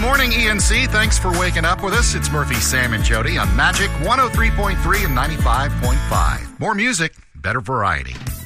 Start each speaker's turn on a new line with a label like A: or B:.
A: morning, ENC. Thanks for waking up with us. It's Murphy, Sam, and Jody on Magic 103.3 and 95.5. More music, better variety.